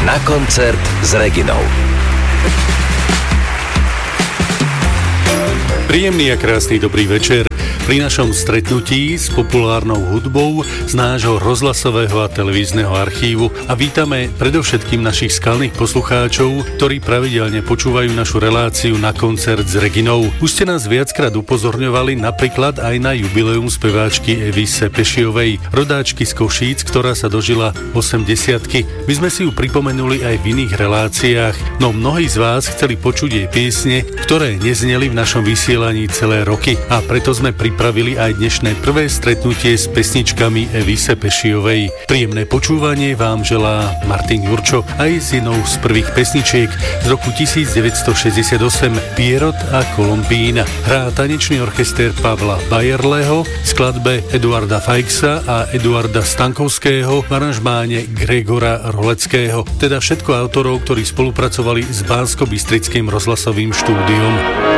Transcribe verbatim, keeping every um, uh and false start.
Na koncert s Reginou. Príjemný a krásny dobrý večer. Pri našom stretnutí s populárnou hudbou z nášho rozhlasového a televízneho archívu a vítame predovšetkým našich skalných poslucháčov, ktorí pravidelne počúvajú našu reláciu Na koncert s Reginou. Už ste nás viackrát upozorňovali napríklad aj na jubileum speváčky Evy Sepešiovej, rodáčky z Košíc, ktorá sa dožila osemdesiatky. My sme si ju pripomenuli aj v iných reláciách, no mnohí z vás chceli počuť jej piesne, ktoré nezneli v našom vysielaní celé roky, a preto sme pripravili aj dnešné prvé stretnutie s pesničkami Evy Sepešiovej. Príjemné počúvanie vám želá Martin Jurčo aj s jednou z prvých pesničiek z roku devätnásťstošesťdesiatosem Pierrot a Colombína. Hrá tanečný orchester Pavla Bajerleho v skladbe Eduarda Fajksa a Eduarda Stankovského v aranžmáne Gregora Roleckého, teda všetko autorov, ktorí spolupracovali s Banskobystrickým rozhlasovým štúdiom.